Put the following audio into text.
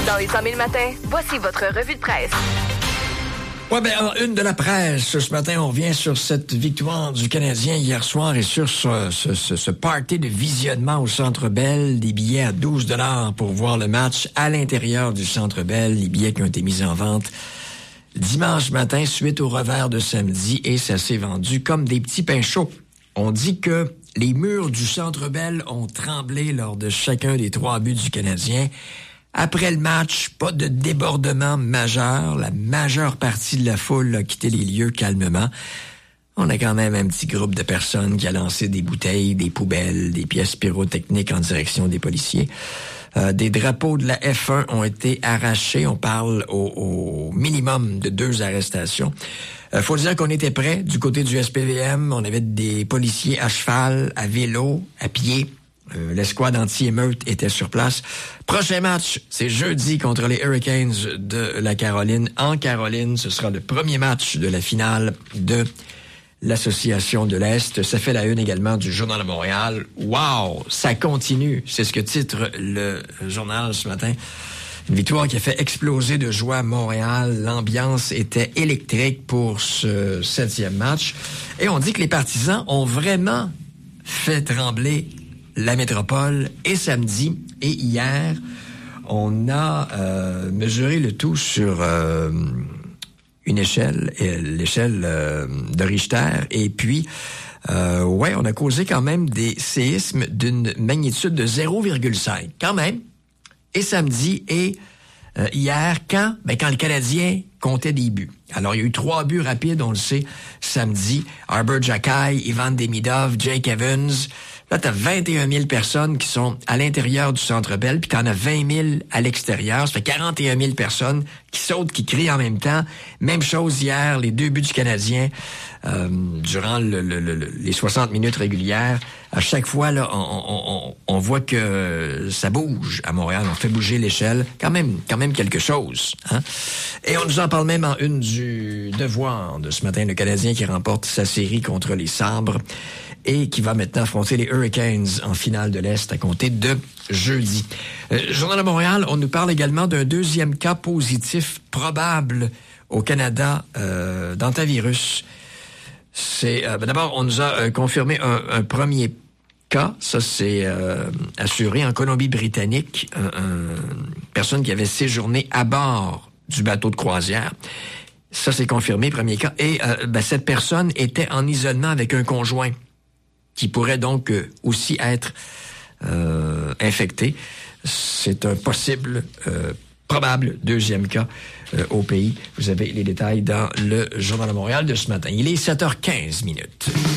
Dans les 100 000 matins, voici votre revue de presse. Ouais, en une de la presse, ce matin, on revient sur cette victoire du Canadien hier soir et sur ce party de visionnement au Centre Bell, des billets à 12 $ pour voir le match à l'intérieur du Centre Bell, les billets qui ont été mis en vente dimanche matin suite au revers de samedi et ça s'est vendu comme des petits pains chauds. On dit que les murs du Centre Bell ont tremblé lors de chacun des 3 buts du Canadien. Après le match, pas de débordement majeur. La majeure partie de la foule a quitté les lieux calmement. On a quand même un petit groupe de personnes qui a lancé des bouteilles, des poubelles, des pièces pyrotechniques en direction des policiers. Des drapeaux de la F1 ont été arrachés. On parle au minimum de 2 arrestations. Faut dire qu'on était prêts du côté du SPVM. On avait des policiers à cheval, à vélo, à pied. L'escouade anti-émeute était sur place. Prochain match, c'est jeudi contre les Hurricanes de la Caroline. En Caroline, ce sera le premier match de la finale de l'Association de l'Est. Ça fait la une également du Journal de Montréal. Wow! Ça continue. C'est ce que titre le journal ce matin. Une victoire qui a fait exploser de joie à Montréal. L'ambiance était électrique pour ce 7e match. Et on dit que les partisans ont vraiment fait trembler la métropole. Et samedi et hier, on a mesuré le tout sur une échelle, l'échelle de Richter. Et puis, on a causé quand même des séismes d'une magnitude de 0,5. Quand même. Et samedi et hier, quand le Canadien comptait des buts. Alors, il y a eu 3 buts rapides, on le sait, samedi. Arbor Xhekaj, Ivan Demidov, Jake Evans. Là, t'as 21 000 personnes qui sont à l'intérieur du Centre Bell, puis t'en as 20 000 à l'extérieur. Ça fait 41 000 personnes qui sautent, qui crient en même temps. Même chose hier, les 2 buts du Canadien durant les 60 minutes régulières. À chaque fois, là, on voit que ça bouge à Montréal. On fait bouger l'échelle. Quand même quelque chose. Hein? Et on nous en parle même en une du Devoir de ce matin. Le Canadien qui remporte sa série contre les Sabres et qui va maintenant affronter les Hurricanes en finale de l'Est à compter de jeudi. Journal de Montréal, on nous parle également d'un 2e cas positif probable au Canada d'hantavirus. C'est d'abord, on nous a confirmé un premier cas. Ça, c'est assuré en Colombie-Britannique. Une personne qui avait séjourné à bord du bateau de croisière. Ça, c'est confirmé, premier cas. Et cette personne était en isolement avec un conjoint qui pourrait donc aussi être infecté. C'est un possible, probable 2e cas au pays. Vous avez les détails dans le Journal de Montréal de ce matin. Il est 7h15 minutes.